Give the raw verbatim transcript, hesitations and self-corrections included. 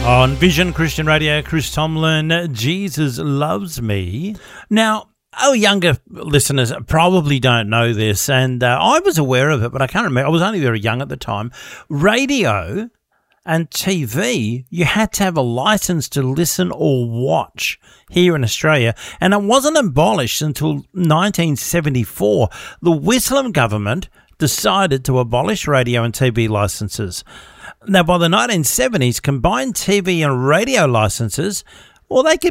On Vision Christian Radio, Chris Tomlin, Jesus Loves Me. Now, our younger listeners probably don't know this, and uh, I was aware of it, but I can't remember. I was only very young at the time. Radio and T V, you had to have a license to listen or watch here in Australia, and it wasn't abolished until nineteen seventy-four. The Whitlam government decided to abolish radio and T V licenses. Now, by the nineteen seventies, combined T V and radio licenses, well, they could